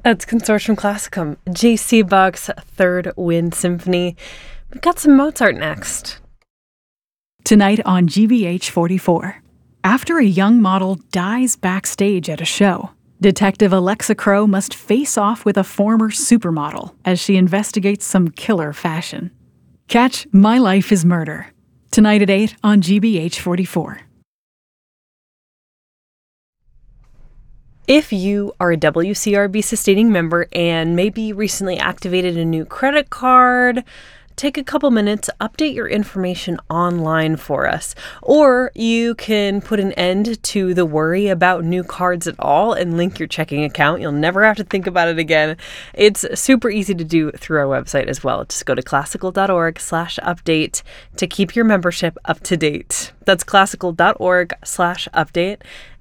That's Consortium Classicum, J.C. Bach's Third Wind Symphony. We've got some Mozart next. Tonight on GBH 44. After a young model dies backstage at a show, Detective Alexa Crowe must face off with a former supermodel as she investigates some killer fashion. Catch My Life is Murder. Tonight at 8 on GBH 44. If you are a WCRB sustaining member and maybe recently activated a new credit card, take a couple minutes, update your information online for us. Or you can put an end to the worry about new cards at all and link your checking account. You'll never have to think about it again. It's super easy to do through our website as well. Just go to classical.org/update to keep your membership up to date. That's classical.org/update.